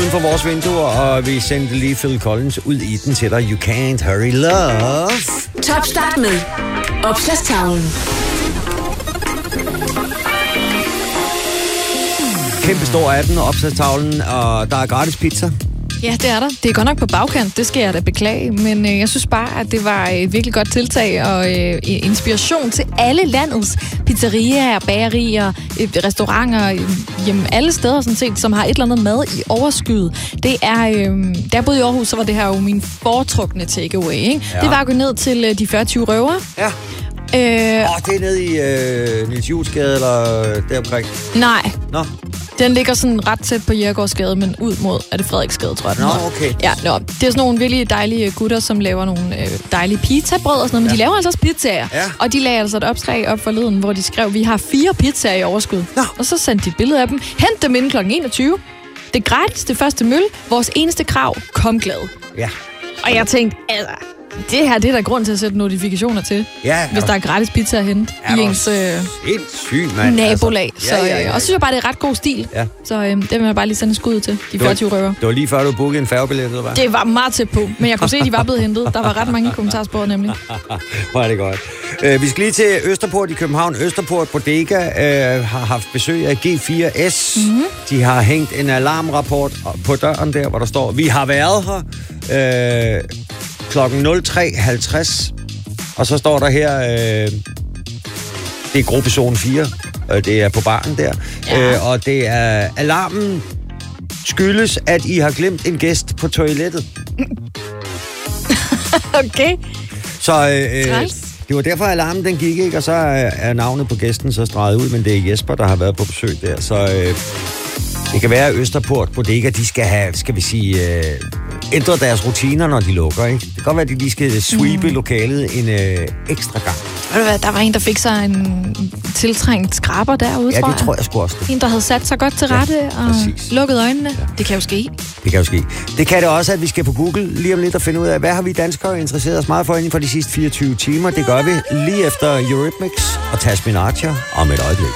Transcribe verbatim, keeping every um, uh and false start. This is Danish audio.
uden for vores vinduer, og vi sendte lige Phil Collins ud i den til dig. You Can't Hurry Love. Topstart med Opslagstavlen. Kæmpe stor er den, opslagstavlen, og der er gratis pizza. Ja, det er der. Det er godt nok på bagkant, det skal jeg da beklage, men øh, jeg synes bare, at det var et virkelig godt tiltag og øh, inspiration til alle landets pizzerier, bagerier, øh, restauranter, øh, jamen alle steder sådan set, som har et eller andet mad i overskud. Det er, øh, da jeg boede i Aarhus, så var det her jo min foretrukne takeaway, ikke? Ja. Det var at gå ned til øh, de fyrre tyve røver. Ja. Øh, Åh, oh, det er nede i øh, Niels Juelsgade, eller deromkring? Nej. Nå. Den ligger sådan ret tæt på Jægergårdsgade, men ud mod, er det Frederiksgade, tror jeg. Nå, okay. Ja, nå. Det er sådan nogle virkelig dejlige gutter, som laver nogle øh, dejlige pizzabrød og sådan noget, men ja. De laver altså også pizzaer. Ja. Og de lagde altså et opslag op forleden, hvor de skrev, vi har fire pizzaer i overskud. Nå. Og så sendte de et billede af dem. Hent dem inden klokken enogtyve. Det er gratis, det første møl. Vores eneste krav, kom glad. Ja. Og jeg tænkte, altså, det her, det er der grund til at sætte notifikationer til. Ja, hvis der er gratis pizza at hente i ens øh, nabolag. Altså. Ja, ja, ja, ja. Og så synes jeg bare, det er ret god stil. Ja. Så øh, det vil jeg bare lige sende skud til, de fyrre tyve røver. Det var lige før, du bookede en færgebillet, eller hvad? Det var meget tæt på, men jeg kunne se, at de var blevet hentet. Der var ret mange kommentarspor, nemlig. Hvor er det godt. Uh, vi skal lige til Østerport i København. Østerport Bodega uh, har haft besøg af G fire S. Mm-hmm. De har hængt en alarmrapport på døren der, hvor der står, vi har været her. Uh, klokken nul tre halvtreds, og så står der her, øh, det er gruppezone fire, og det er på baren der, ja. øh, og det er alarmen skyldes, at I har glemt en gæst på toilettet. Okay. Så øh, det var derfor, alarmen den gik, ikke? Og så er, er navnet på gæsten så streget ud, men det er Jesper, der har været på besøg der, så øh, det kan være, at Østerport Bodega, de skal have, skal vi sige, øh, ændre deres rutiner, når de lukker, ikke? Det kan godt være, at de lige skal sweepe mm. lokalet en øh, ekstra gang. Ved du hvad, der var en, der fik sig en tiltrængt skraber derude, ja, tror jeg. Ja, det tror jeg sgu også. Det. En, der havde sat sig godt til rette ja, og præcis. Lukket øjnene. Ja. Det kan jo ske. Det kan jo ske. Det kan det også, at vi skal på Google lige om lidt og finde ud af, hvad har vi danskere interesseret os meget for inden for de sidste fireogtyve timer. Det gør vi lige efter Eurythmics og Tasmin Archer om et øjeblik.